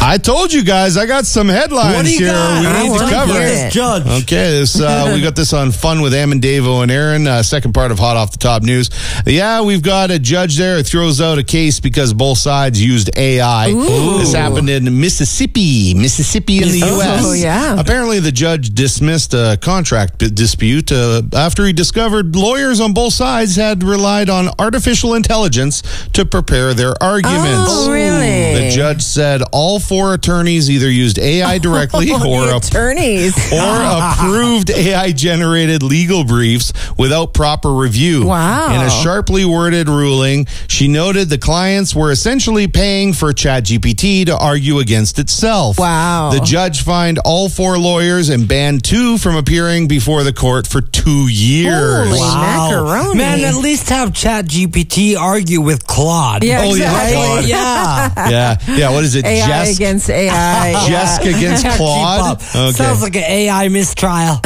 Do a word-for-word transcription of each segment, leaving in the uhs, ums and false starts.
I told you guys, I got some headlines What do you here. got? We I need to wanna cover hear it. this judge. Okay, this, uh, we got this on Fun with Em and Davo and Aaron, uh, second part of Hot Off the Top News. Yeah, we've got a judge there who throws out a case because both sides used A I. Ooh. This happened in Mississippi, Mississippi in the U S. Oh, yeah. Apparently, the judge dismissed a contract b- dispute uh, after he discovered lawyers on both sides had relied on artificial intelligence to prepare their arguments. Oh, really? The judge said all four attorneys either used A I directly Oh, or the a attorneys. or approved A I-generated legal briefs without proper review. Wow. In a sharply worded ruling, she noted the clients were essentially paying for ChatGPT to argue against itself. Wow. The judge fined all four lawyers and banned two from appearing before the court for two years. Holy macaroni. Man, at least have ChatGPT argue with Claude. Yeah, Oh, yeah, exactly. Claude. Yeah. Yeah, yeah. What is it? A I Jess? against A I. Jessica against Can't keep Claude? up. Okay. Sounds like an A I mistrial.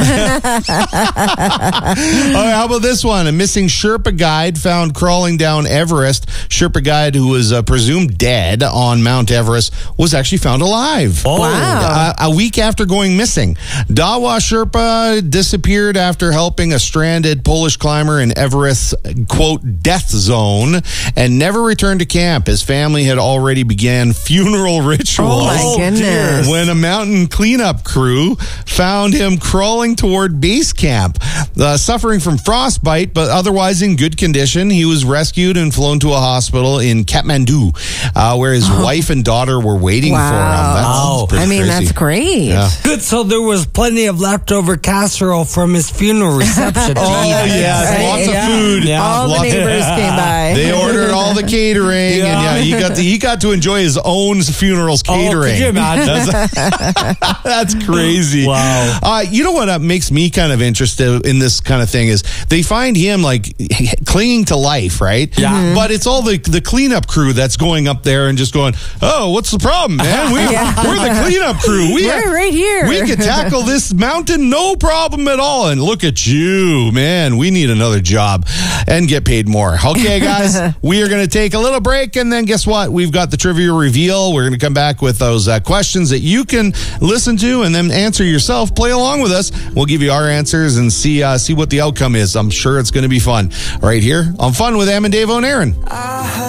Oh, how about this one? A missing Sherpa guide found crawling down Everest. Sherpa guide who was uh, presumed dead on Mount Everest was actually found alive. Oh. Wow. Uh, a week after going missing. Dawa Sherpa disappeared after helping a stranded Polish climber in Everest's, quote, death zone and never returned to camp. His family had already began funeral rituals. Oh, my goodness. When a mountain cleanup crew found him crawling toward base camp. Uh, suffering from frostbite, but otherwise in good condition, he was rescued and flown to a hospital in Kathmandu, uh, where his wife and daughter were waiting Wow. for him. That's Wow. pretty I mean, crazy. that's great. Yeah. Good, so there was plenty of leftover casserole from his funeral reception. Oh, yeah, Right, lots yeah. of food. Yeah. All the Lots of- neighbors came by. They ordered all the catering, and yeah, he got to he got to enjoy his own funeral's catering. Oh, could you imagine? That's, that's crazy. Wow. Uh, you know what uh, makes me kind of interested in this kind of thing is they find him like clinging to life, right? Yeah. Mhm. But it's all the the cleanup crew that's going up there and just going, oh, what's the problem, man? We, Yeah. We're the cleanup crew. We We're right here. We could tackle this mountain no problem at all. And look at you, man. We need another job and get paid more. Okay, guys, we are going to take a little break. And then guess what? We've got the trivia reveal. We're going to come back with those uh, questions that you can listen to and then answer yourself. Play along with us. We'll give you our answers and see uh, see what the outcome is. I'm sure it's going to be fun. Right here on Fun with Em and Davo and Aaron.